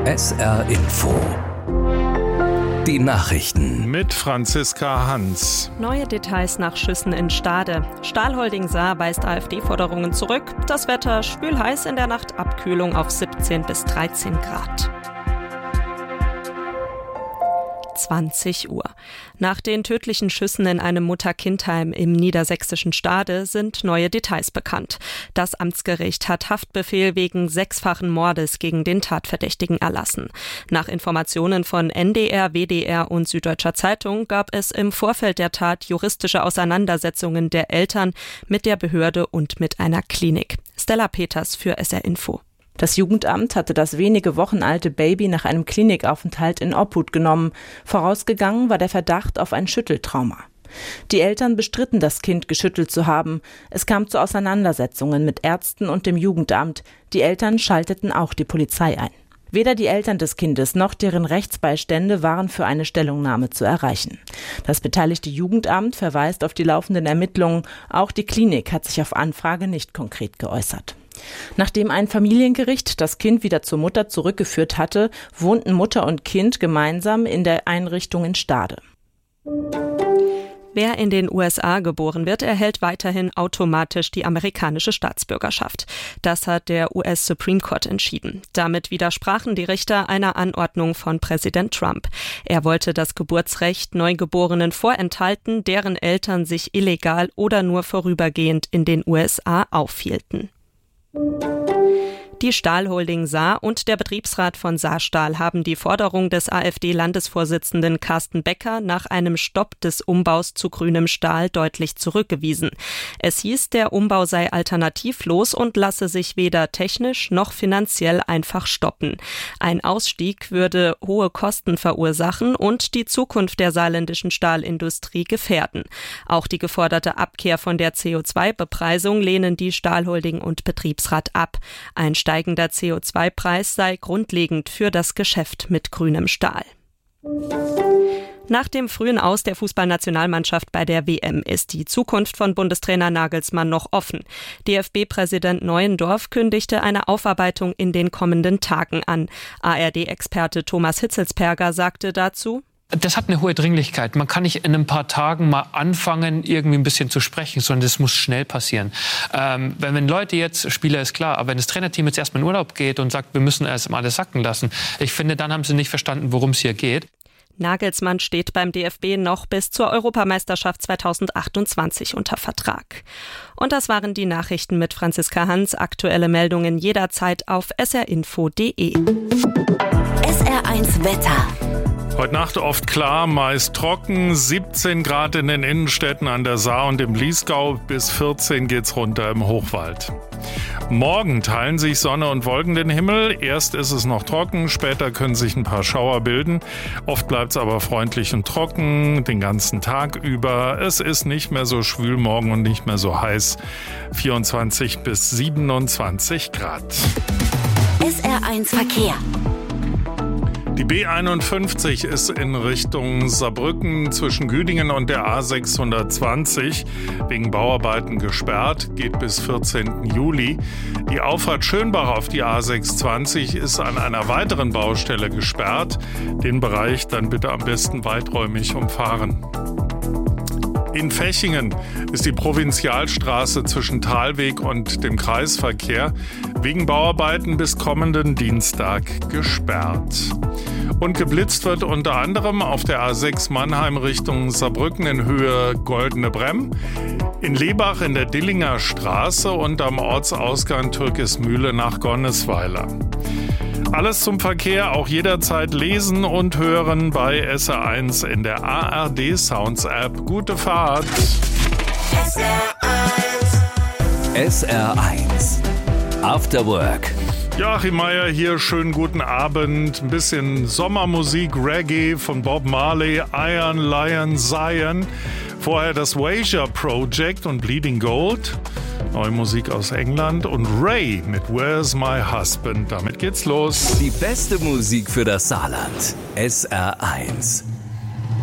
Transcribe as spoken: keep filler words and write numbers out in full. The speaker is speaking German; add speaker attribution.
Speaker 1: S R Info. Die Nachrichten.
Speaker 2: Mit Franziska Hans.
Speaker 3: Neue Details nach Schüssen in Stade. Stahlholding Saar weist AfD-Forderungen zurück. Das Wetter schwül-heiß in der Nacht, Abkühlung auf siebzehn bis dreizehn Grad. zwanzig Uhr. Nach den tödlichen Schüssen in einem Mutter-Kind-Heim im niedersächsischen Stade sind neue Details bekannt. Das Amtsgericht hat Haftbefehl wegen sechsfachen Mordes gegen den Tatverdächtigen erlassen. Nach Informationen von N D R, W D R und Süddeutscher Zeitung gab es im Vorfeld der Tat juristische Auseinandersetzungen der Eltern mit der Behörde und mit einer Klinik. Stella Peters für S R Info.
Speaker 4: Das Jugendamt hatte das wenige Wochen alte Baby nach einem Klinikaufenthalt in Obhut genommen. Vorausgegangen war der Verdacht auf ein Schütteltrauma. Die Eltern bestritten, das Kind geschüttelt zu haben. Es kam zu Auseinandersetzungen mit Ärzten und dem Jugendamt. Die Eltern schalteten auch die Polizei ein. Weder die Eltern des Kindes noch deren Rechtsbeistände waren für eine Stellungnahme zu erreichen. Das beteiligte Jugendamt verweist auf die laufenden Ermittlungen. Auch die Klinik hat sich auf Anfrage nicht konkret geäußert. Nachdem ein Familiengericht das Kind wieder zur Mutter zurückgeführt hatte, wohnten Mutter und Kind gemeinsam in der Einrichtung in Stade.
Speaker 3: Wer in den U S A geboren wird, erhält weiterhin automatisch die amerikanische Staatsbürgerschaft. Das hat der U S Supreme Court entschieden. Damit widersprachen die Richter einer Anordnung von Präsident Trump. Er wollte das Geburtsrecht Neugeborenen vorenthalten, deren Eltern sich illegal oder nur vorübergehend in den U S A aufhielten. Die Stahlholding Saar und der Betriebsrat von Saarstahl haben die Forderung des AfD-Landesvorsitzenden Carsten Becker nach einem Stopp des Umbaus zu grünem Stahl deutlich zurückgewiesen. Es hieß, der Umbau sei alternativlos und lasse sich weder technisch noch finanziell einfach stoppen. Ein Ausstieg würde hohe Kosten verursachen und die Zukunft der saarländischen Stahlindustrie gefährden. Auch die geforderte Abkehr von der C O zwei Bepreisung lehnen die Stahlholding und Betriebsrat ab. Ein steigender C O zwei Preis sei grundlegend für das Geschäft mit grünem Stahl. Nach dem frühen Aus der Fußballnationalmannschaft bei der W M ist die Zukunft von Bundestrainer Nagelsmann noch offen. D F B-Präsident Neuendorf kündigte eine Aufarbeitung in den kommenden Tagen an. A R D-Experte Thomas Hitzelsperger sagte dazu:
Speaker 5: Das hat eine hohe Dringlichkeit. Man kann nicht in ein paar Tagen mal anfangen, irgendwie ein bisschen zu sprechen, sondern das muss schnell passieren. Ähm, wenn, wenn Leute jetzt, Spieler ist klar, aber wenn das Trainerteam jetzt erstmal in Urlaub geht und sagt, wir müssen erst mal alles sacken lassen, ich finde, dann haben sie nicht verstanden, worum es hier geht.
Speaker 3: Nagelsmann steht beim D F B noch bis zur Europameisterschaft zweitausendachtundzwanzig unter Vertrag. Und das waren die Nachrichten mit Franziska Hans. Aktuelle Meldungen jederzeit auf s r info punkt d e.
Speaker 6: S R eins Wetter.
Speaker 2: Heute Nacht oft klar, meist trocken, siebzehn Grad in den Innenstädten an der Saar und im Bliesgau, bis vierzehn geht's runter im Hochwald. Morgen teilen sich Sonne und Wolken den Himmel. Erst ist es noch trocken, später können sich ein paar Schauer bilden. Oft bleibt es aber freundlich und trocken den ganzen Tag über. Es ist nicht mehr so schwül morgen und nicht mehr so heiß. vierundzwanzig bis siebenundzwanzig Grad.
Speaker 6: S R eins Verkehr.
Speaker 2: Die B einundfünfzig ist in Richtung Saarbrücken zwischen Güdingen und der A sechshundertzwanzig wegen Bauarbeiten gesperrt, geht bis vierzehnten Juli. Die Auffahrt Schönbach auf die A sechshundertzwanzig ist an einer weiteren Baustelle gesperrt. Den Bereich dann bitte am besten weiträumig umfahren. In Fechingen ist die Provinzialstraße zwischen Talweg und dem Kreisverkehr wegen Bauarbeiten bis kommenden Dienstag gesperrt. Und geblitzt wird unter anderem auf der A sechs Mannheim Richtung Saarbrücken in Höhe Goldene Bremm, in Lebach in der Dillinger Straße und am Ortsausgang Türkismühle nach Gonnesweiler. Alles zum Verkehr auch jederzeit lesen und hören bei S R eins in der A R D Sounds App. Gute Fahrt!
Speaker 6: S R eins.
Speaker 1: S R eins. After Work.
Speaker 2: Joachim Meier hier, schönen guten Abend. Ein bisschen Sommermusik, Reggae von Bob Marley, Iron Lion Zion. Vorher das Wager Project und Bleeding Gold. Neue Musik aus England und Ray mit Where's My Husband. Damit geht's los.
Speaker 1: Die beste Musik für das Saarland. S R eins.